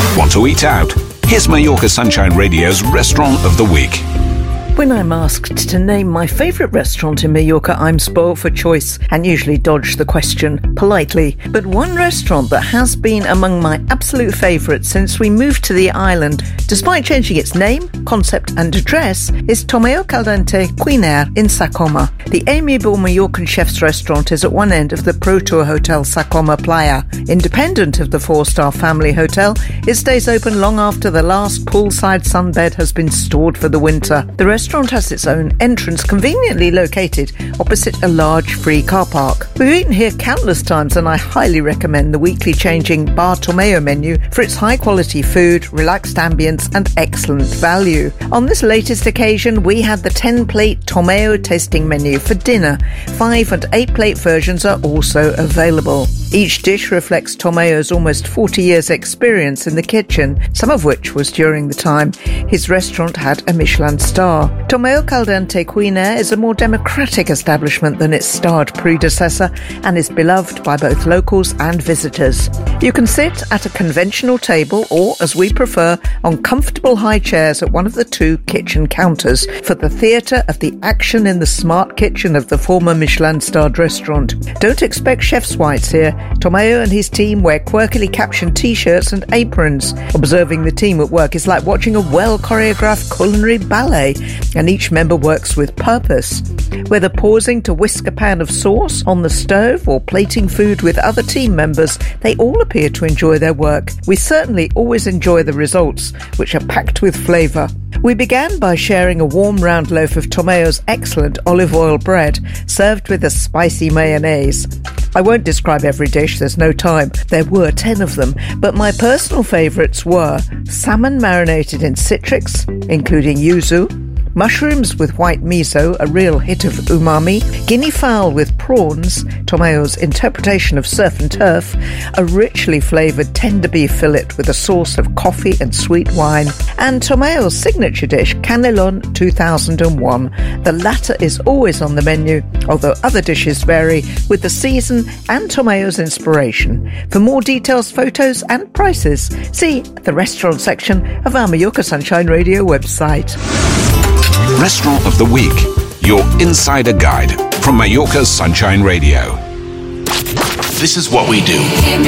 Want to eat out? Here's Mallorca Sunshine Radio's Restaurant of the Week. When I'm asked to name my favourite restaurant in Mallorca, I'm spoilt for choice and usually dodge the question politely. But one restaurant that has been among my absolute favourites since we moved to the island, despite changing its name, concept and address, is Tomeo Caldente Cuiner in Sa Coma. The amiable Mallorcan chef's restaurant is at one end of the Pro Tour Hotel Sa Coma Playa. Independent of the four-star family hotel, it stays open long after the last poolside sunbed has been stored for the winter. The restaurant has its own entrance, conveniently located opposite a large free car park. We've eaten here countless times and I highly recommend the weekly changing Bar Tomeo menu for its high-quality food, relaxed ambience and excellent value. On this latest occasion, we had the 10-plate Tomeo tasting menu for dinner. 5 and 8-plate versions are also available. Each dish reflects Tomeo's almost 40 years' experience in the kitchen, some of which was during the time his restaurant had a Michelin star. Tomeo Caldente Cuiner is a more democratic establishment than its starred predecessor and is beloved by both locals and visitors. You can sit at a conventional table or, as we prefer, on comfortable high chairs at one of the 2 kitchen counters for the theatre of the action in the smart kitchen of the former Michelin-starred restaurant. Don't expect chef's whites here. Tomeo and his team wear quirkily captioned t-shirts and aprons. Observing the team at work is like watching a well-choreographed culinary ballet, and each member works with purpose. Whether pausing to whisk a pan of sauce on the stove or plating food with other team members, they all appear to enjoy their work. We certainly always enjoy the results, which are packed with flavour. We began by sharing a warm round loaf of Tomeo's excellent olive oil bread, served with a spicy mayonnaise. I won't describe every dish, there's no time. There were 10 of them, but my personal favourites were salmon marinated in citrix, including yuzu, mushrooms with white miso, a real hit of umami, guinea fowl with prawns, Tomeo's interpretation of surf and turf, a richly flavoured tender beef fillet with a sauce of coffee and sweet wine, and Tomeo's signature dish, Canelon 2001. The latter is always on the menu, although other dishes vary with the season and Tomeo's inspiration. For more details, photos and prices, see the restaurant section of our Mallorca Sunshine Radio website. Restaurant of the Week, your insider guide from Mallorca's Sunshine Radio. This is what we do.